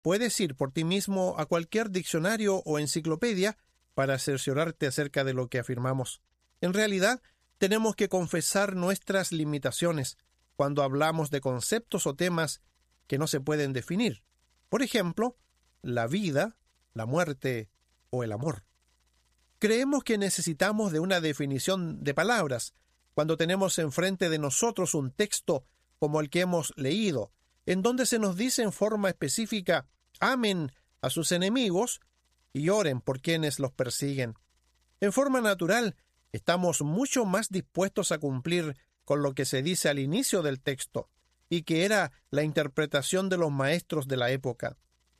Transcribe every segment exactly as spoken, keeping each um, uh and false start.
puedes ir por ti mismo a cualquier diccionario o enciclopedia para cerciorarte acerca de lo que afirmamos. En realidad, tenemos que confesar nuestras limitaciones cuando hablamos de conceptos o temas que no se pueden definir. Por ejemplo, la vida, la muerte o el amor. Creemos que necesitamos de una definición de palabras cuando tenemos enfrente de nosotros un texto como el que hemos leído, en donde se nos dice en forma específica: amen a sus enemigos y oren por quienes los persiguen. En forma natural, estamos mucho más dispuestos a cumplir con lo que se dice al inicio del texto, y que era la interpretación de los maestros de la época.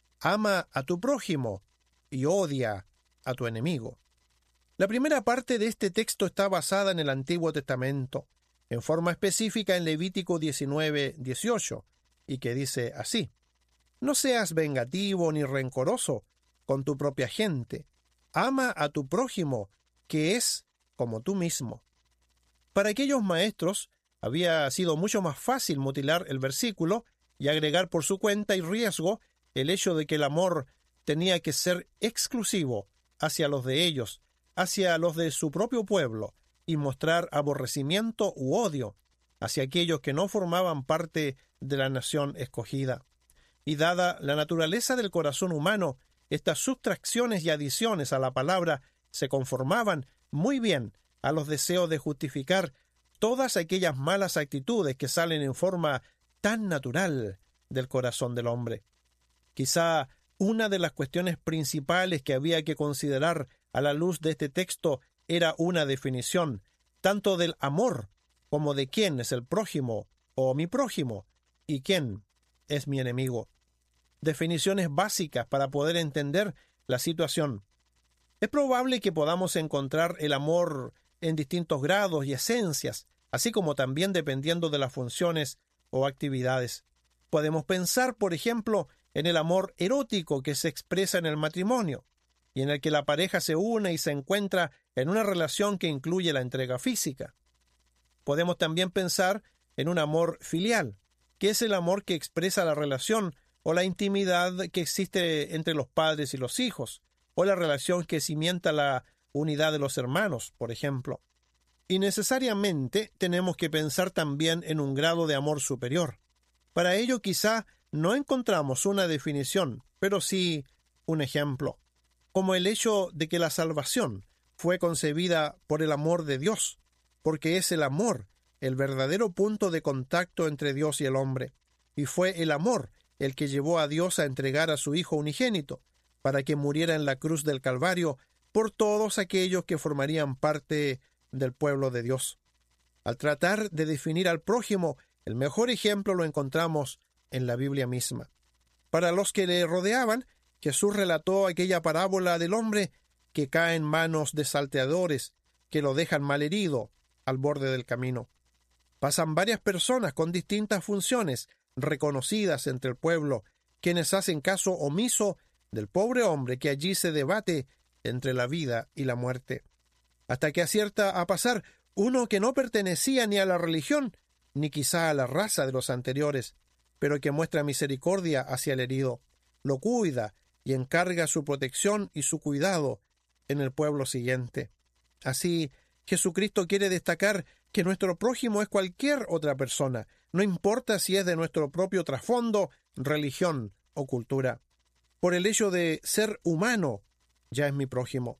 Ama a tu prójimo y odia a tu enemigo. La primera parte de este texto está basada en el Antiguo Testamento, en forma específica en Levítico diecinueve dieciocho, y que dice así: no seas vengativo ni rencoroso con tu propia gente. Ama a tu prójimo, que es como tú mismo. Para aquellos maestros había sido mucho más fácil mutilar el versículo y agregar por su cuenta y riesgo el hecho de que el amor tenía que ser exclusivo hacia los de ellos, hacia los de su propio pueblo, y mostrar aborrecimiento u odio hacia aquellos que no formaban parte de la nación escogida. Y dada la naturaleza del corazón humano, estas sustracciones y adiciones a la palabra se conformaban muy bien a los deseos de justificar todas aquellas malas actitudes que salen en forma tan natural del corazón del hombre. Quizá una de las cuestiones principales que había que considerar a la luz de este texto era una definición, tanto del amor como de quién es el prójimo o mi prójimo y quién es mi enemigo. Definiciones básicas para poder entender la situación. Es probable que podamos encontrar el amor en distintos grados y esencias, así como también dependiendo de las funciones o actividades. Podemos pensar, por ejemplo, en el amor erótico que se expresa en el matrimonio, y en el que la pareja se une y se encuentra en una relación que incluye la entrega física. Podemos también pensar en un amor filial, que es el amor que expresa la relación o la intimidad que existe entre los padres y los hijos, o la relación que cimienta la unidad de los hermanos, por ejemplo. Y necesariamente tenemos que pensar también en un grado de amor superior. Para ello quizá no encontramos una definición, pero sí un ejemplo, como el hecho de que la salvación fue concebida por el amor de Dios, porque es el amor el verdadero punto de contacto entre Dios y el hombre, y fue el amor el que llevó a Dios a entregar a su Hijo unigénito, para que muriera en la cruz del Calvario por todos aquellos que formarían parte del pueblo de Dios. Al tratar de definir al prójimo, el mejor ejemplo lo encontramos en la Biblia misma. Para los que le rodeaban, Jesús relató aquella parábola del hombre que cae en manos de salteadores, que lo dejan malherido al borde del camino. Pasan varias personas con distintas funciones reconocidas entre el pueblo, quienes hacen caso omiso del pobre hombre que allí se debate entre la vida y la muerte, hasta que acierta a pasar uno que no pertenecía ni a la religión, ni quizá a la raza de los anteriores, pero que muestra misericordia hacia el herido, lo cuida y encarga su protección y su cuidado en el pueblo siguiente. Así, Jesucristo quiere destacar que nuestro prójimo es cualquier otra persona, no importa si es de nuestro propio trasfondo, religión o cultura. Por el hecho de ser humano, ya es mi prójimo.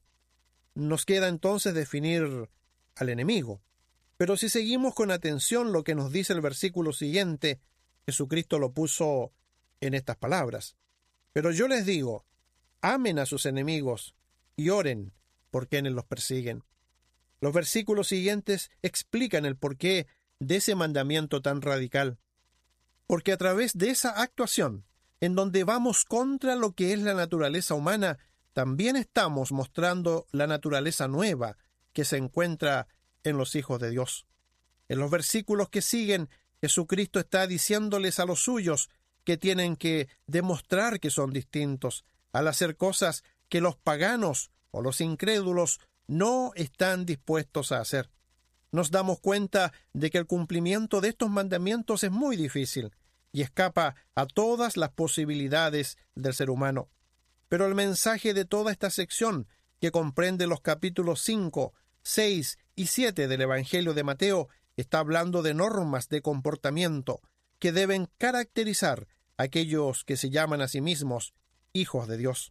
Nos queda entonces definir al enemigo. Pero si seguimos con atención lo que nos dice el versículo siguiente, Jesucristo lo puso en estas palabras: pero yo les digo, amen a sus enemigos y oren por quienes los persiguen. Los versículos siguientes explican el porqué de ese mandamiento tan radical. Porque a través de esa actuación, en donde vamos contra lo que es la naturaleza humana, también estamos mostrando la naturaleza nueva que se encuentra en los hijos de Dios. En los versículos que siguen, Jesucristo está diciéndoles a los suyos que tienen que demostrar que son distintos al hacer cosas que los paganos o los incrédulos no están dispuestos a hacer. Nos damos cuenta de que el cumplimiento de estos mandamientos es muy difícil, y escapa a todas las posibilidades del ser humano. Pero el mensaje de toda esta sección, que comprende los capítulos cinco, seis y siete del Evangelio de Mateo, está hablando de normas de comportamiento que deben caracterizar a aquellos que se llaman a sí mismos hijos de Dios.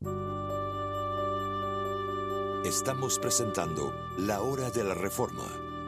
Estamos presentando La Hora de la Reforma.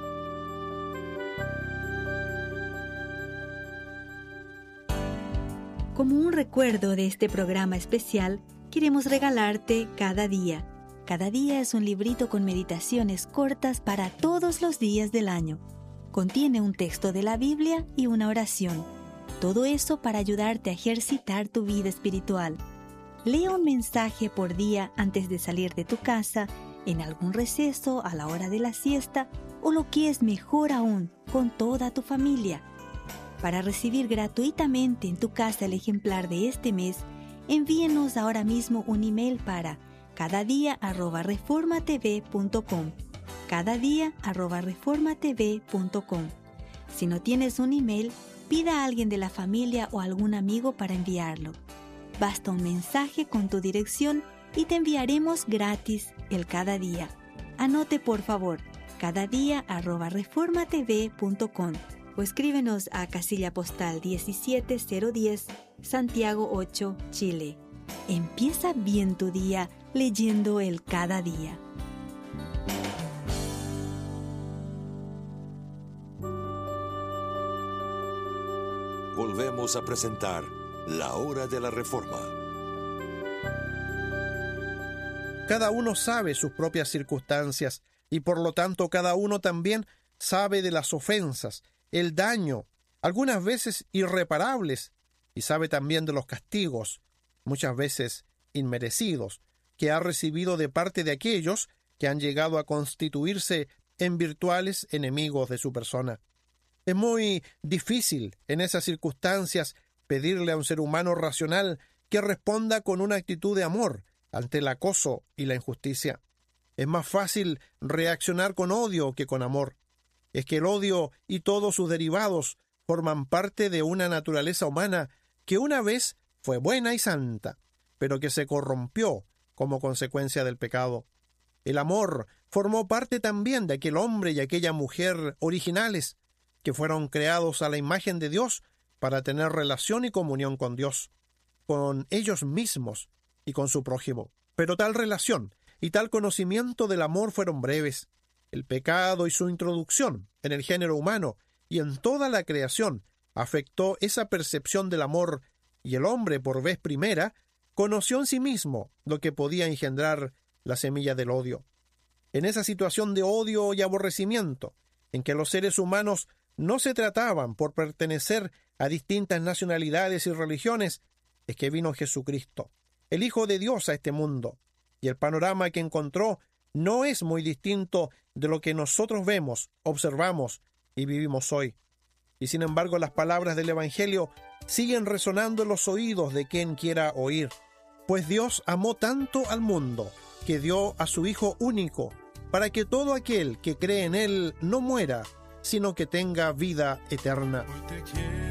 Como un recuerdo de este programa especial, queremos regalarte Cada Día. Cada día es un librito con meditaciones cortas para todos los días del año. Contiene un texto de la Biblia y una oración. Todo eso para ayudarte a ejercitar tu vida espiritual. Lee un mensaje por día antes de salir de tu casa, en algún receso, a la hora de la siesta, o lo que es mejor aún, con toda tu familia. Para recibir gratuitamente en tu casa el ejemplar de este mes, envíenos ahora mismo un email para cadadia arroba reformatv punto com. cadadia arroba reformatv punto com. Si no tienes un email, pida a alguien de la familia o algún amigo para enviarlo. Basta un mensaje con tu dirección y te enviaremos gratis el Cada Día. Anote por favor, cadadia arroba reformatv punto com o escríbenos a casilla postal diecisiete cero diez, Santiago ocho, Chile. Empieza bien tu día leyendo el Cada Día. Volvemos a presentar La Hora de la Reforma. Cada uno sabe sus propias circunstancias y por lo tanto cada uno también sabe de las ofensas, el daño, algunas veces irreparables, y sabe también de los castigos, muchas veces inmerecidos, que ha recibido de parte de aquellos que han llegado a constituirse en virtuales enemigos de su persona. Es muy difícil en esas circunstancias pedirle a un ser humano racional que responda con una actitud de amor ante el acoso y la injusticia. Es más fácil reaccionar con odio que con amor. Es que el odio y todos sus derivados forman parte de una naturaleza humana que una vez fue buena y santa, pero que se corrompió como consecuencia del pecado. El amor formó parte también de aquel hombre y aquella mujer originales que fueron creados a la imagen de Dios para tener relación y comunión con Dios, con ellos mismos y con su prójimo. Pero tal relación y tal conocimiento del amor fueron breves. El pecado y su introducción en el género humano y en toda la creación afectó esa percepción del amor, y el hombre, por vez primera, conoció en sí mismo lo que podía engendrar la semilla del odio. En esa situación de odio y aborrecimiento, en que los seres humanos no se trataban por pertenecer a distintas nacionalidades y religiones, es que vino Jesucristo, el Hijo de Dios, a este mundo, y el panorama que encontró no es muy distinto de lo que nosotros vemos, observamos y vivimos hoy. Y sin embargo, las palabras del Evangelio siguen resonando en los oídos de quien quiera oír. Pues Dios amó tanto al mundo que dio a su Hijo único, para que todo aquel que cree en Él no muera, sino que tenga vida eterna.